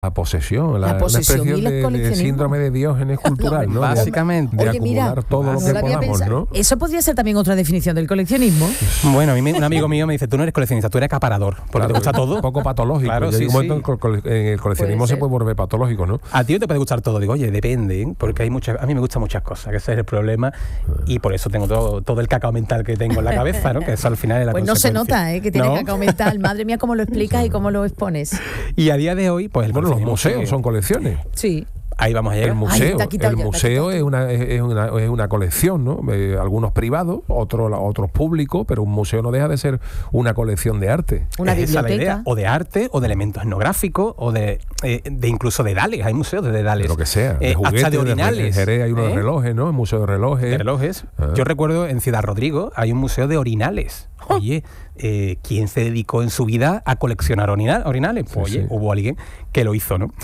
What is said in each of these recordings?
posesión, la posesión una y el especie de síndrome de Diógenes cultural, ¿no? Básicamente. De acumular todo lo que podamos, ¿no? Eso podría ser también otra definición del coleccionismo. Bueno, un amigo mío me dice, tú no eres coleccionista, tú eres acaparador, porque te gusta todo. Un poco patológico. Claro, en un momento en el coleccionismo se puede volver patológico, ¿no? A ti no te puede gustar todo. Digo, oye, depende, ¿eh? Porque a mí me gustan muchas cosas, que ese es el problema, y por eso tengo todo el cacao mental que tengo en la cabeza, ¿no? Que eso al final es la consecuencia. No se nota, que tiene cacao mental. Madre mía, cómo lo explicas y cómo lo expones. Y a día de hoy, pues los museos son colecciones. Sí. Ahí vamos a llegar. El museo es una colección, ¿no? Algunos privados, otros públicos, pero un museo no deja de ser una colección de arte. Una biblioteca. Esa la idea, o de arte, o de elementos etnográficos, o de incluso de dedales. Hay museos de dedales. De lo que sea. De juguetes, hasta de orinales. En Jerez hay unos de relojes, ¿no? El museo de relojes. De relojes. Yo recuerdo en Ciudad Rodrigo hay un museo de orinales. Oye, ¿quién se dedicó en su vida a coleccionar orinales? Pues oye, hubo alguien que lo hizo, ¿no?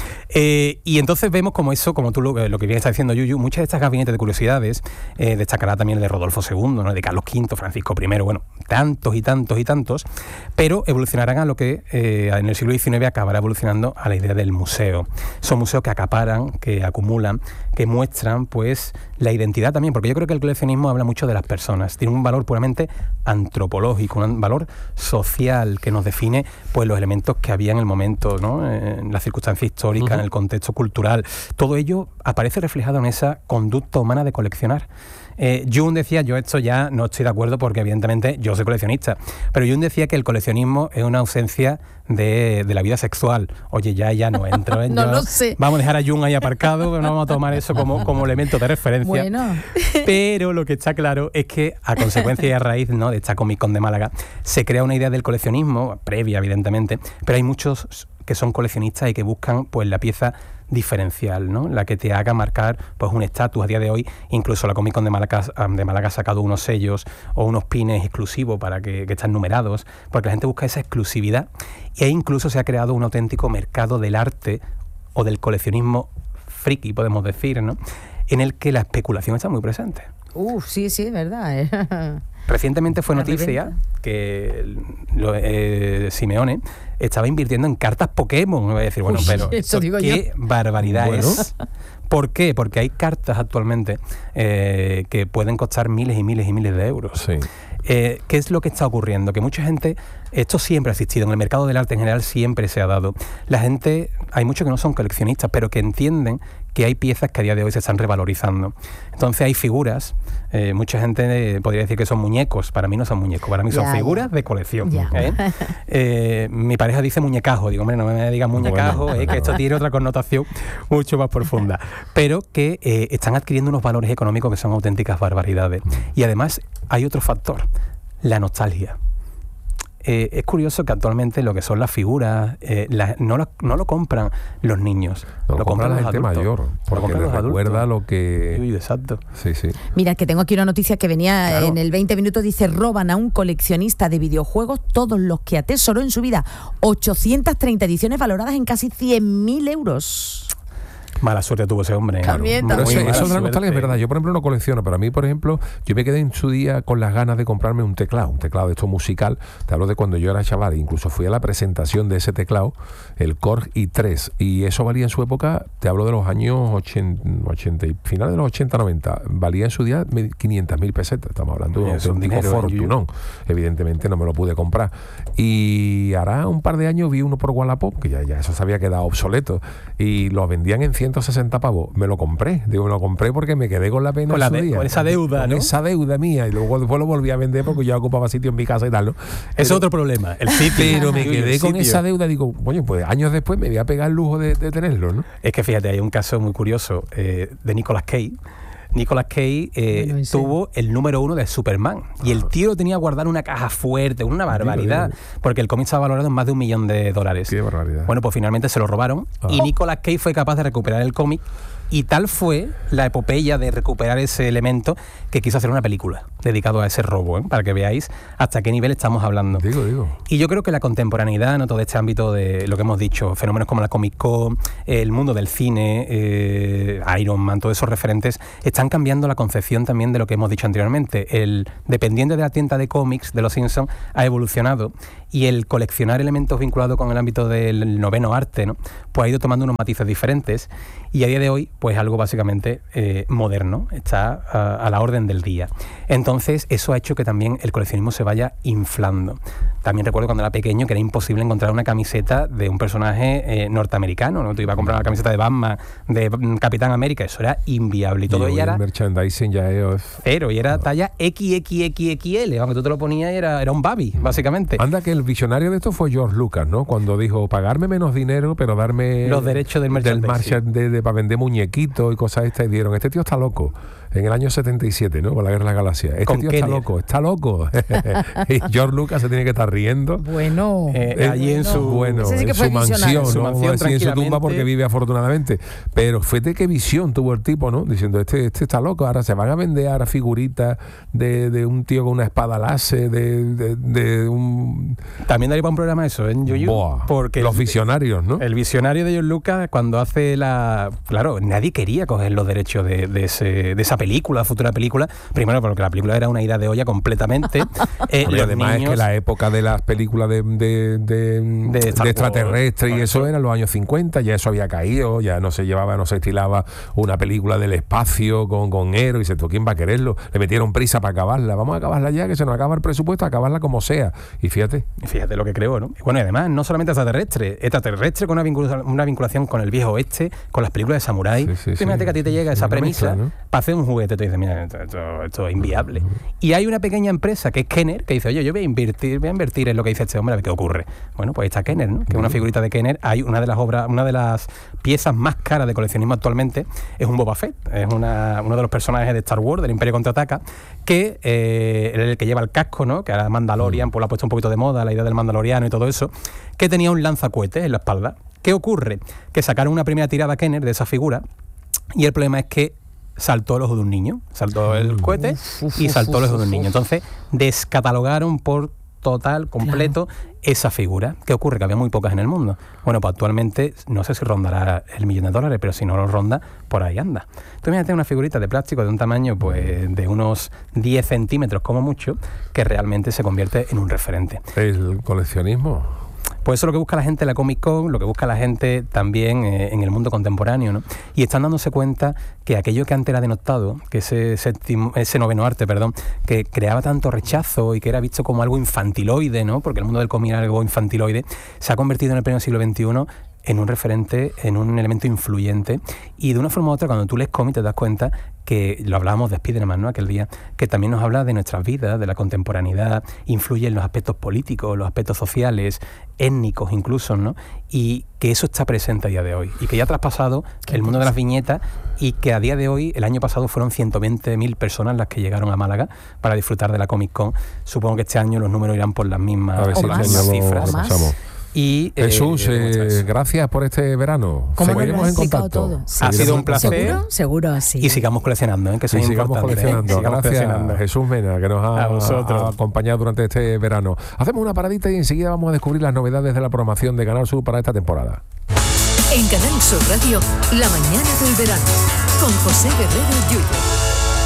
Y entonces vemos como eso, como tú lo que bien está diciendo Yuyu, muchas de estas gabinetes de curiosidades, destacará también el de Rodolfo II, ¿no? De Carlos V, Francisco I, bueno, tantos y tantos y tantos, pero evolucionarán a lo que en el siglo XIX acabará evolucionando a la idea del museo. Son museos que acaparan, que acumulan, que muestran pues la identidad también, porque yo creo que el coleccionismo habla mucho de las personas, tiene un valor puramente antropológico, un valor social que nos define pues los elementos que había en el momento, ¿no? En la circunstancia histórica, en el contexto cultural. Todo ello aparece reflejado en esa conducta humana de coleccionar. Jung decía, yo esto ya no estoy de acuerdo porque evidentemente yo soy coleccionista, pero Jung decía que el coleccionismo es una ausencia de la vida sexual. Oye, ya no entro en no lo sé. Vamos a dejar a Jung ahí aparcado, no vamos a tomar eso como elemento de referencia. Bueno. Pero lo que está claro es que a consecuencia y a raíz, ¿no?, de esta Comic Con de Málaga se crea una idea del coleccionismo, previa evidentemente, pero hay muchos que son coleccionistas y que buscan pues la pieza diferencial, ¿no? La que te haga marcar pues un estatus. A día de hoy, incluso la Comic Con de Málaga ha sacado unos sellos o unos pines exclusivos para que están numerados, porque la gente busca esa exclusividad, y ahí incluso se ha creado un auténtico mercado del arte o del coleccionismo friki, podemos decir, ¿no?, en el que la especulación está muy presente. Sí, es verdad. Recientemente fue noticia que Simeone estaba invirtiendo en cartas Pokémon. Me voy a decir, bueno, pero qué barbaridad es. ¿Por qué? Porque hay cartas actualmente que pueden costar miles y miles y miles de euros. Sí. ¿Qué es lo que está ocurriendo? Que mucha gente, esto siempre ha existido, en el mercado del arte en general siempre se ha dado. La gente, hay muchos que no son coleccionistas, pero que entienden que hay piezas que a día de hoy se están revalorizando. Entonces hay figuras, mucha gente podría decir que son muñecos, para mí no son muñecos, para mí son figuras de colección. Mi pareja dice muñecajo, digo, hombre, no me digas muñecajo, que esto tiene otra connotación mucho más profunda, pero que están adquiriendo unos valores económicos que son auténticas barbaridades. Y además hay otro factor, la nostalgia. Es curioso que actualmente lo que son las figuras no lo compran los niños, lo compran la gente mayor, porque les recuerda lo que... Exacto. Sí. Mira, que tengo aquí una noticia que venía en el 20 minutos, dice: roban a un coleccionista de videojuegos todos los que atesoró en su vida. 830 ediciones valoradas en casi 100.000 euros. Mala suerte tuvo ese hombre. También. Pero eso de la nostalgia es verdad. Yo, por ejemplo, no colecciono, pero a mí, por ejemplo, yo me quedé en su día con las ganas de comprarme un teclado de esto musical. Te hablo de cuando yo era chaval, incluso fui a la presentación de ese teclado, el Korg i3, y eso valía en su época, te hablo de los años 80 finales de los 80, 90, valía en su día 500.000 pesetas. Estamos hablando de un auténtico fortunón. Evidentemente no me lo pude comprar. Y hará un par de años vi uno por Wallapop, que ya eso se había quedado obsoleto, y lo vendían en 160 pavos. Me lo compré. Me lo compré porque me quedé con la pena con esa deuda, con ¿no? esa deuda mía. Y luego después lo volví a vender porque yo ocupaba sitio en mi casa y tal, ¿no? Es otro problema, el sitio. Pero me quedé con esa deuda. Digo, oye, pues años después me voy a pegar el lujo de tenerlo, ¿no? Es que fíjate, hay un caso muy curioso de Nicolas Cage. Nicolas Cage tuvo el número 1 de Superman, y el tío lo tenía guardado en una caja fuerte, una barbaridad, porque el cómic estaba valorado en más de $1 millón. Qué barbaridad. Bueno, pues finalmente se lo robaron, y Nicolas Cage fue capaz de recuperar el cómic Y tal fue la epopeya de recuperar ese elemento que quiso hacer una película dedicado a ese robo, para que veáis hasta qué nivel estamos hablando. Digo. Y yo creo que la contemporaneidad, ¿no? Todo este ámbito de lo que hemos dicho, fenómenos como la Comic Con, el mundo del cine, Iron Man, todos esos referentes, están cambiando la concepción también de lo que hemos dicho anteriormente. El dependiente de la tienda de cómics de los Simpsons ha evolucionado y el coleccionar elementos vinculados con el ámbito del noveno arte, ¿no? Pues ha ido tomando unos matices diferentes y a día de hoy pues algo básicamente moderno, está a la orden del día. Entonces eso ha hecho que también el coleccionismo se vaya inflando. También recuerdo cuando era pequeño que era imposible encontrar una camiseta de un personaje norteamericano, ¿no? Tú ibas a comprar una camiseta de Batman, de Capitán América, eso era inviable y todo ya era... El merchandising ya es... Cero, y era talla XXXXL, aunque tú te lo ponías era un babi, básicamente. Anda que el visionario de esto fue George Lucas, ¿no? Cuando dijo, pagarme menos dinero, pero darme... los derechos del merchandising. Para vender muñequitos y cosas estas, y dieron, este tío está loco. En el año 77, ¿no? Con la Guerra de las Galaxias. Este tío está loco. Y George Lucas se tiene que estar riendo. Bueno. Allí en su, en su mansión, ¿no? En su tumba, porque vive afortunadamente. Pero fíjate qué visión tuvo el tipo, ¿no? Diciendo, este está loco. Ahora se van a vender ahora figuritas de un tío con una espada láser, de un... También daría para un programa eso, en YouTube. Porque los visionarios, ¿no? El visionario de George Lucas, cuando hace la... Claro, nadie quería coger los derechos de esa película, futura película, primero porque la película era una ida de olla completamente. Además es que la época de las películas de extraterrestres y eso era los años 50, ya eso había caído, ya no se estilaba una película del espacio con héroes, y dice, ¿tú quién va a quererlo? Le metieron prisa para acabarla, vamos a acabarla ya, que se nos acaba el presupuesto, acabarla como sea. Y fíjate lo que creo, ¿no? Bueno, y además, no solamente extraterrestre con una vinculación con el viejo oeste, con las películas de samurái. Fíjate que a ti te llega esa premisa, ¿no? Para hacer un juguete, te dice, mira, esto es inviable. Y hay una pequeña empresa que es Kenner, que dice, oye, yo voy a invertir en lo que dice este hombre, a ver qué ocurre. Bueno, pues está Kenner, ¿no? Que es una figurita de Kenner. Hay una de las piezas más caras de coleccionismo actualmente, es un Boba Fett, es uno de los personajes de Star Wars, del Imperio Contraataca, que el que lleva el casco, ¿no? Que ahora Mandalorian, pues lo ha puesto un poquito de moda, la idea del mandaloriano y todo eso, que tenía un lanzacohetes en la espalda. ¿Qué ocurre? Que sacaron una primera tirada Kenner de esa figura y el problema es que saltó el ojo de un niño, saltó el cohete y saltó el ojo de un niño. Entonces descatalogaron por completo esa figura. ¿Qué ocurre? Que había muy pocas en el mundo. Bueno, pues actualmente no sé si rondará el $1.000.000, pero si no lo ronda, por ahí anda. Tú imagínate una figurita de plástico de un tamaño pues de unos 10 centímetros como mucho, que realmente se convierte en un referente. El coleccionismo. Pues eso es lo que busca la gente en la Comic Con, lo que busca la gente también en el mundo contemporáneo, ¿no? Y están dándose cuenta que aquello que antes era denostado, que ese noveno arte, que creaba tanto rechazo y que era visto como algo infantiloide, ¿no? Porque el mundo del cómic era algo infantiloide, se ha convertido en el pleno siglo XXI en un referente, en un elemento influyente, y de una forma u otra, cuando tú lees cómic te das cuenta que, lo hablábamos de Spiderman, ¿no? Aquel día, que también nos habla de nuestras vidas, de la contemporaneidad, influye en los aspectos políticos, los aspectos sociales, étnicos incluso, ¿no? Y que eso está presente a día de hoy, y que ya ha traspasado el mundo de las viñetas, y que a día de hoy, el año pasado fueron 120.000 personas las que llegaron a Málaga para disfrutar de la Comic Con. Supongo que este año los números irán por las mismas cifras. Y, Jesús, gracias por este verano. Seguiremos en contacto. Ha sido un placer. Seguro, sí. Y sigamos coleccionando, que eso es importante. Gracias, Jesús Mena, que nos ha acompañado durante este verano. Hacemos una paradita y enseguida vamos a descubrir las novedades de la programación de Canal Sur para esta temporada. En Canal Sur Radio, La mañana del verano, con José Guerrero Yuyo.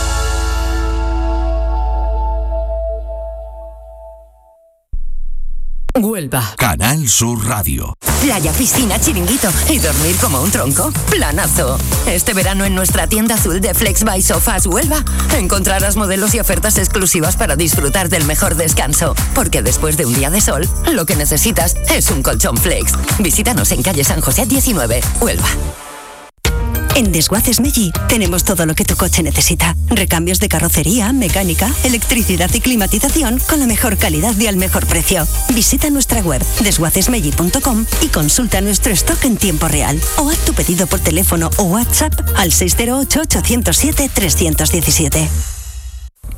Huelva. Canal Sur Radio. Playa, piscina, chiringuito y dormir como un tronco. Planazo. Este verano en nuestra tienda azul de Flex by Sofas Huelva encontrarás modelos y ofertas exclusivas para disfrutar del mejor descanso. Porque después de un día de sol, lo que necesitas es un colchón Flex. Visítanos en calle San José 19, Huelva. En Desguaces Meggi tenemos todo lo que tu coche necesita. Recambios de carrocería, mecánica, electricidad y climatización con la mejor calidad y al mejor precio. Visita nuestra web desguacesmeggi.com y consulta nuestro stock en tiempo real. O haz tu pedido por teléfono o WhatsApp al 608-807-317.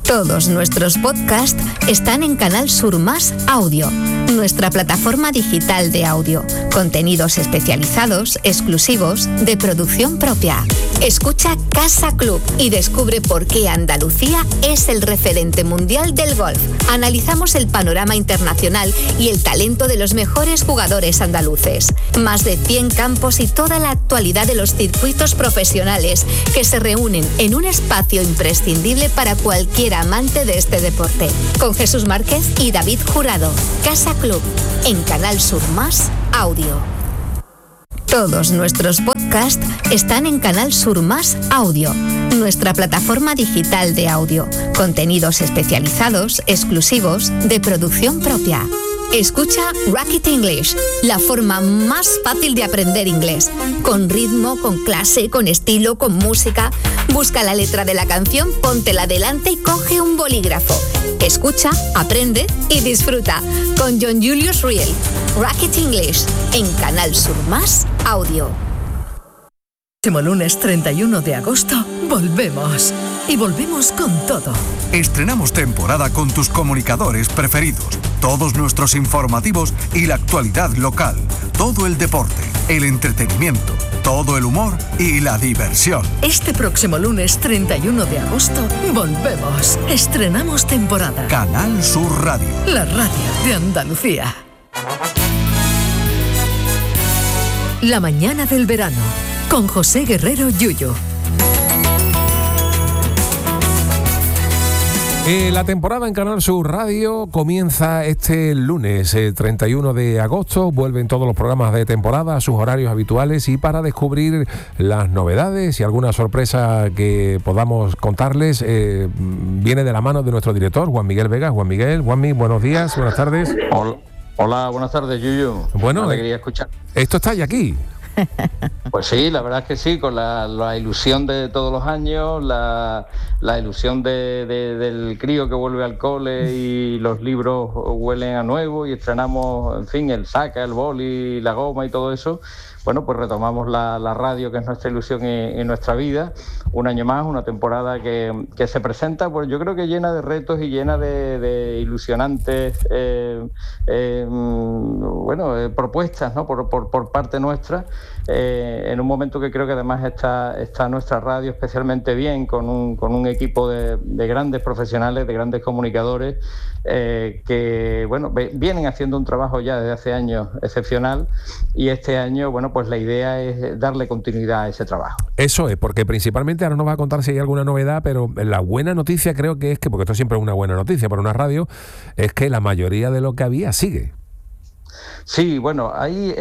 Todos nuestros podcasts están en Canal Sur Más Audio, nuestra plataforma digital de audio. Contenidos especializados, exclusivos, de producción propia. Escucha Casa Club y descubre por qué Andalucía es el referente mundial del golf. Analizamos el panorama internacional y el talento de los mejores jugadores andaluces. Más de 100 campos y toda la actualidad de los circuitos profesionales que se reúnen en un espacio imprescindible para cualquier amante de este deporte. Con Jesús Márquez y David Jurado. Casa Club, en Canal Sur Más Audio. Todos nuestros podcasts están en Canal Sur Más Audio, nuestra plataforma digital de audio. Contenidos especializados, exclusivos, de producción propia. Escucha Rocket English, la forma más fácil de aprender inglés. Con ritmo, con clase, con estilo, con música. Busca la letra de la canción, póntela delante y coge un bolígrafo. Escucha, aprende y disfruta. Con John Julius Reel. Rocket English, en Canal Sur Más Audio. El próximo lunes 31 de agosto volvemos. Y volvemos con todo. Estrenamos temporada con tus comunicadores preferidos. Todos nuestros informativos y la actualidad local. Todo el deporte, el entretenimiento, todo el humor y la diversión. Este próximo lunes 31 de agosto volvemos. Estrenamos temporada. Canal Sur Radio. La radio de Andalucía. La mañana del verano. Con José Guerrero Yuyu. La temporada en Canal Sur Radio comienza este lunes 31 de agosto. Vuelven todos los programas de temporada a sus horarios habituales y para descubrir las novedades y alguna sorpresa que podamos contarles, viene de la mano de nuestro director, Juan Miguel Vega. Juanmi, buenos días, buenas tardes. Hola, buenas tardes, Yuyu. Bueno, quería escuchar. Esto está ya aquí. Pues sí, la verdad es que sí, con la ilusión de todos los años, la ilusión del crío que vuelve al cole y los libros huelen a nuevo y estrenamos, en fin, el saca, el boli, la goma y todo eso. Bueno, pues retomamos la radio, que es nuestra ilusión en nuestra vida. Un año más, una temporada que se presenta, pues yo creo que llena de retos y llena de ilusionantes propuestas, ¿no? por parte nuestra, en un momento que creo que además está nuestra radio especialmente bien, con un equipo de grandes profesionales, de grandes comunicadores, que bueno, vienen haciendo un trabajo ya desde hace años excepcional, y este año, bueno, pues la idea es darle continuidad a ese trabajo. Eso es, porque principalmente ahora nos va a contar si hay alguna novedad, pero la buena noticia creo que es que, porque esto siempre es una buena noticia para una radio, es que la mayoría de lo que había sigue. Sí, bueno, hay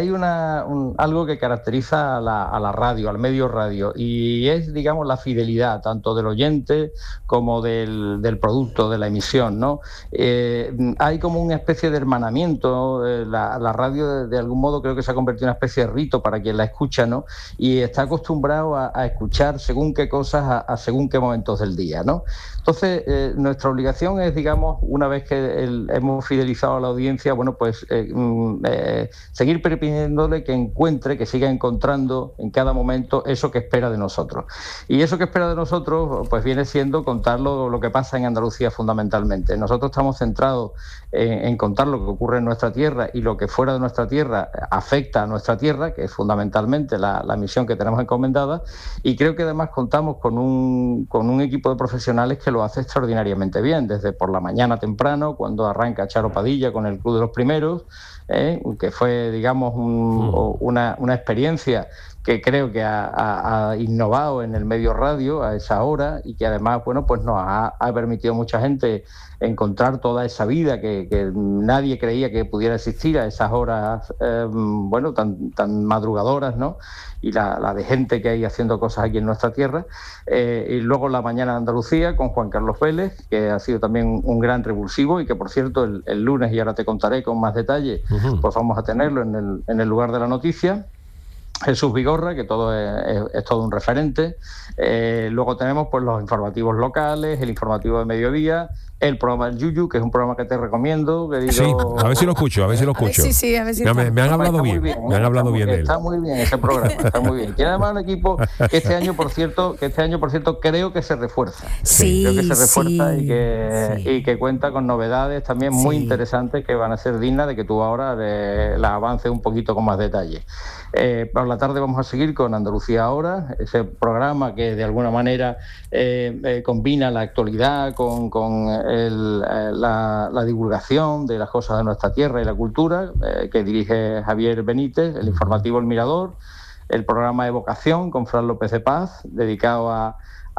algo que caracteriza a la radio, al medio radio, y es, digamos, la fidelidad tanto del oyente como del producto, de la emisión, ¿no? Hay como una especie de hermanamiento, la radio de algún modo creo que se ha convertido en una especie de rito para quien la escucha, ¿no? Y está acostumbrado a escuchar según qué cosas a según qué momentos del día, ¿no? Entonces, nuestra obligación es, digamos, una vez que hemos fidelizado a la audiencia, bueno, pues seguir permitiéndole que siga encontrando en cada momento eso que espera de nosotros. Y eso que espera de nosotros, pues viene siendo contar lo que pasa en Andalucía fundamentalmente. Nosotros estamos centrados en contar lo que ocurre en nuestra tierra y lo que fuera de nuestra tierra afecta a nuestra tierra, que es fundamentalmente la misión que tenemos encomendada, y creo que además contamos con un equipo de profesionales que lo hace extraordinariamente bien, desde por la mañana temprano, cuando arranca Charo Padilla con el Club de los Primeros, que fue, digamos, una experiencia que creo que ha innovado en el medio radio a esa hora, y que además, bueno, pues nos ha permitido a mucha gente encontrar toda esa vida que nadie creía que pudiera existir a esas horas, tan madrugadoras, ¿no? Y la de gente que hay haciendo cosas aquí en nuestra tierra. Y luego la mañana de Andalucía con Juan Carlos Vélez, que ha sido también un gran revulsivo, y que, por cierto, el lunes, y ahora te contaré con más detalle, pues vamos a tenerlo en el lugar de la noticia. Jesús Vigorra, que todo es todo un referente. Luego tenemos pues los informativos locales, el informativo de mediodía, el programa del Yuyu, que es un programa que te recomiendo, querido. Sí, a ver si lo escucho. A ver si me han hablado bien, me han hablado bien de él. Está muy bien ese programa, está muy bien. Tiene además un equipo que este año, por cierto, creo que se refuerza. Sí, creo que se refuerza sí, y que cuenta con novedades también muy interesantes que van a ser dignas de que tú ahora las avances un poquito con más detalle. Por la tarde vamos a seguir con Andalucía Ahora, ese programa que de alguna manera combina la actualidad con la divulgación de las cosas de nuestra tierra y la cultura, que dirige Javier Benítez, el informativo El Mirador, el programa Evocación con Fran López de Paz, dedicado a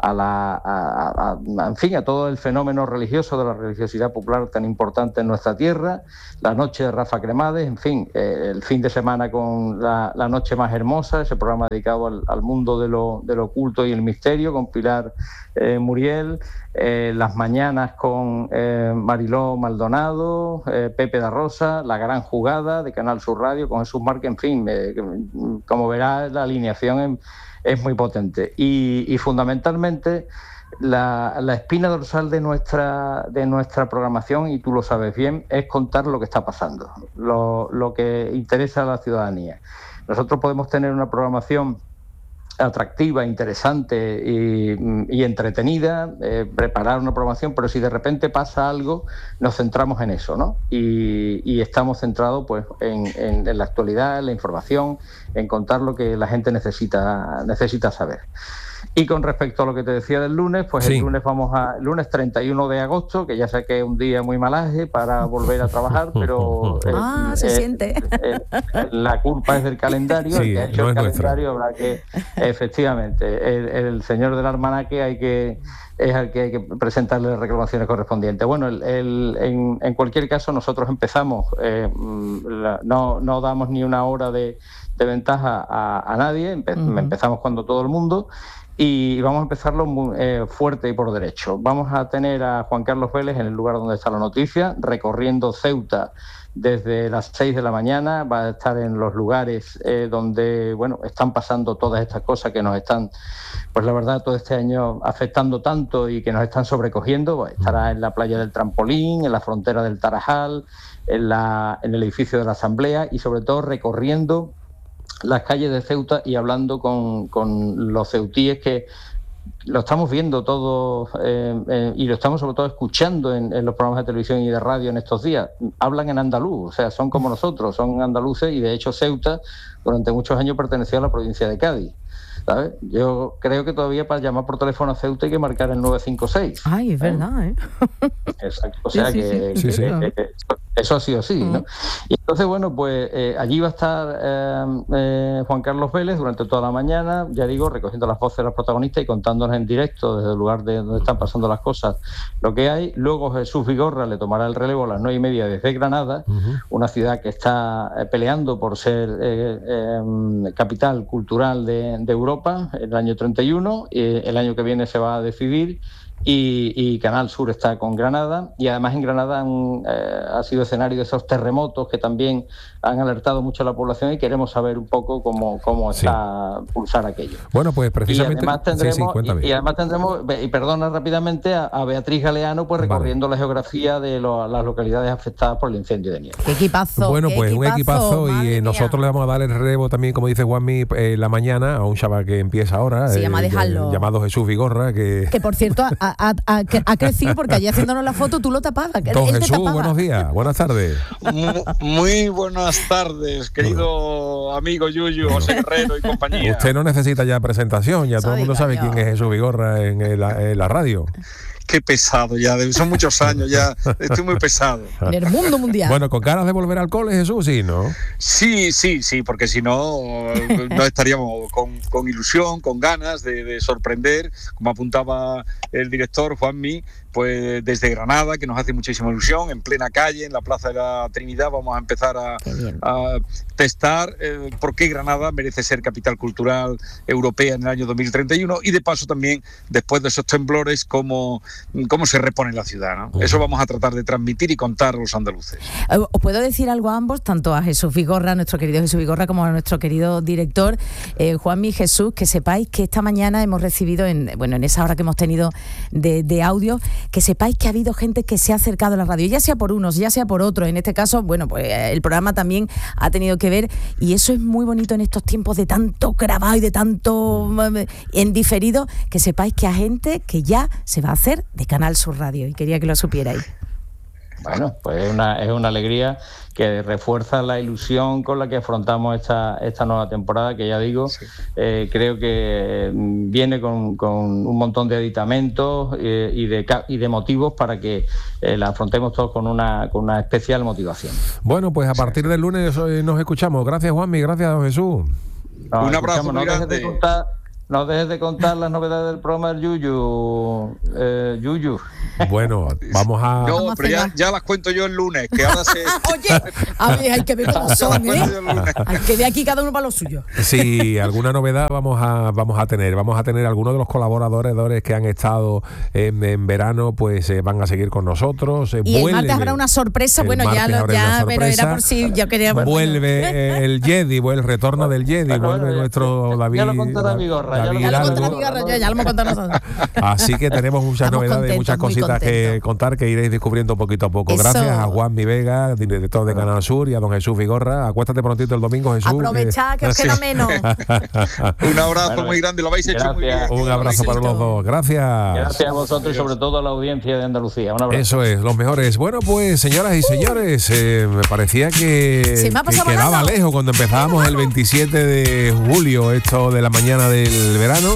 todo el fenómeno religioso de la religiosidad popular tan importante en nuestra tierra, la noche de Rafa Cremades, en fin, el fin de semana con la noche más hermosa, ese programa dedicado al mundo de lo oculto y el misterio con Pilar Muriel, las mañanas con Mariló Maldonado, Pepe da Rosa, La Gran Jugada de Canal Sur Radio con Jesús Márquez, en fin, como verás la alineación es muy potente y fundamentalmente la espina dorsal de nuestra programación, y tú lo sabes bien, es contar lo que está pasando, lo que interesa a la ciudadanía. Nosotros podemos tener una programación atractiva, interesante y entretenida, preparar una programación, pero si de repente pasa algo, nos centramos en eso, ¿no? Y estamos centrados pues en la actualidad, en la información, en contar lo que la gente necesita saber. Y con respecto a lo que te decía del lunes, pues sí. El lunes 31 de agosto, que ya sé que es un día muy malaje para volver a trabajar, pero se siente. La culpa es del calendario, sí, el que ha hecho no el calendario nuestra. habrá que, efectivamente, el señor del almanaque es al que hay que presentarle las reclamaciones correspondientes. Bueno, en cualquier caso nosotros empezamos, no damos ni una hora de ventaja a nadie, empezamos cuando todo el mundo. Y vamos a empezarlo muy, fuerte y por derecho. Vamos a tener a Juan Carlos Vélez en el lugar donde está la noticia, recorriendo Ceuta desde las 6 de la mañana. Va a estar en los lugares donde están pasando todas estas cosas que nos están, pues la verdad, todo este año afectando tanto y que nos están sobrecogiendo. Estará en la playa del Trampolín, en la frontera del Tarajal, en el edificio de la Asamblea y sobre todo recorriendo las calles de Ceuta y hablando con los ceutíes, que lo estamos viendo todos y lo estamos sobre todo escuchando en los programas de televisión y de radio en estos días. Hablan en andaluz, o sea, son como nosotros, son andaluces, y de hecho Ceuta durante muchos años perteneció a la provincia de Cádiz, ¿sabes? Yo creo que todavía para llamar por teléfono a Ceuta hay que marcar el 956. Ay, es verdad, ¿eh? Exacto, o sea que eso sí o sí, ¿no? Y entonces, pues allí va a estar Juan Carlos Vélez durante toda la mañana, ya digo, recogiendo las voces de los protagonistas y contándonos en directo desde el lugar de donde están pasando las cosas lo que hay. Luego Jesús Vigorra le tomará el relevo a las 9:30 desde Granada, una ciudad que está peleando por ser capital cultural de Europa el año 31, el año que viene se va a decidir. Y Canal Sur está con Granada, y además en Granada ha sido escenario de esos terremotos que también han alertado mucho a la población, y queremos saber un poco cómo está pulsar aquello. Bueno, pues precisamente... Y además tendremos, y perdona rápidamente, a Beatriz Galeano pues recorriendo la geografía de las localidades afectadas por el incendio de nieve. ¡Qué equipazo! Bueno, pues un equipazo, y nosotros mía. le vamos a dar el relevo también, como dice Juanmi, la mañana a un chaval que empieza ahora, llamado Jesús Vigorra, que por cierto ha crecido, porque allí haciéndonos la foto tú lo tapabas. Don Jesús, buenos días, buenas tardes. Muy buenas tardes, querido amigo Yuyu, José Guerrero y compañía. Usted no necesita ya presentación, ya todo el mundo sabe quién es Jesús Vigorra en la radio. Qué pesado ya, son muchos años ya, estoy muy pesado. En el mundo mundial. Bueno, con ganas de volver al cole, Jesús, sí, ¿no? Sí, porque si no estaríamos con ilusión, con ganas de sorprender, como apuntaba el director Juanmi, pues desde Granada, que nos hace muchísima ilusión, en plena calle, en la Plaza de la Trinidad, vamos a empezar a testar por qué Granada merece ser capital cultural europea en el año 2031, y de paso también, después de esos temblores, cómo cómo se repone la ciudad, ¿no? Eso vamos a tratar de transmitir y contar a los andaluces. Os puedo decir algo a ambos, tanto a Jesús Vigorra, nuestro querido Jesús Vigorra, como a nuestro querido director Juanmi y Jesús, que sepáis que esta mañana hemos recibido, en esa hora que hemos tenido de audio, que sepáis que ha habido gente que se ha acercado a la radio, ya sea por unos, ya sea por otros. En este caso, pues el programa también ha tenido que ver, y eso es muy bonito en estos tiempos de tanto grabado y de tanto en diferido, que sepáis que hay gente que ya se va a hacer de Canal Sur Radio, y quería que lo supierais. Bueno, pues es una alegría que refuerza la ilusión con la que afrontamos esta nueva temporada, que ya digo, creo que viene con un montón de aditamentos y de motivos para que la afrontemos todos con una especial motivación. Bueno, pues a partir del lunes nos escuchamos. Gracias, Juanmi, gracias, don Jesús. Un abrazo muy grande. No dejes de contar las novedades del programa del Yuyu. Bueno, vamos a... No, pero ya las cuento yo el lunes, que ahora se... Oye, a ver, hay que ver cómo son, ¿eh? Hay que ver aquí cada uno para lo suyo. Sí, alguna novedad vamos a tener. Vamos a tener algunos de los colaboradores que han estado en verano, pues van a seguir con nosotros. Y el martes habrá una sorpresa, bueno, ya pero era por si yo quería... Vuelve el Jedi, el retorno del Jedi, vuelve nuestro David. Ya lo contará Vigorra. Ya lo hemos contado nosotros. Así que tenemos muchas novedades, muchas cositas que contar, que iréis descubriendo poquito a poco. Eso. Gracias a Juanmi Vega, director de Canal Sur, y a don Jesús Vigorra. Acuéstate prontito el domingo, Jesús. Aprovechad que os queda menos. Un abrazo muy grande, lo habéis hecho muy bien. Un abrazo para los dos. Gracias. Gracias a vosotros y sobre todo a la audiencia de Andalucía. Un abrazo. Eso es, los mejores. Bueno, pues señoras y señores, me parecía que quedaba lejos cuando empezábamos el 27 de julio, esto de la mañana del verano.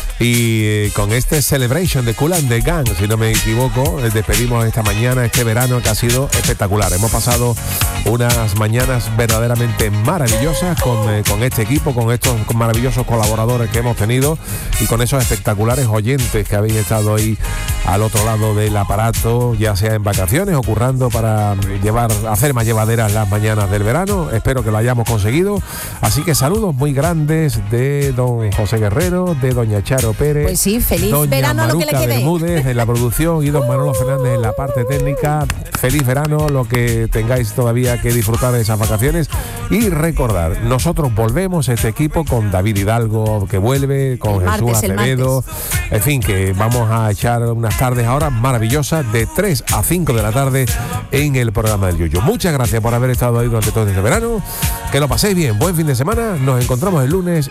Y con este Celebration de Kool and the Gang, si no me equivoco, despedimos esta mañana, este verano que ha sido espectacular. Hemos pasado unas mañanas verdaderamente maravillosas con este equipo, con estos maravillosos colaboradores que hemos tenido y con esos espectaculares oyentes que habéis estado ahí al otro lado del aparato, ya sea en vacaciones o currando para hacer más llevaderas las mañanas del verano. Espero que lo hayamos conseguido. Así que saludos muy grandes de don José Guerrero, de doña Charo Pérez, pues sí, feliz doña verano Maruca lo que le quede. Bermúdez en la producción y don Manolo Fernández en la parte técnica. Feliz verano, lo que tengáis todavía que disfrutar de esas vacaciones. Y recordar, nosotros volvemos, este equipo, con David Hidalgo, que vuelve, con Jesús Acevedo, en fin, que vamos a echar unas tardes ahora maravillosas de 3 a 5 de la tarde en el programa del Yuyu. Muchas gracias por haber estado ahí durante todo este verano, que lo paséis bien, buen fin de semana, nos encontramos el lunes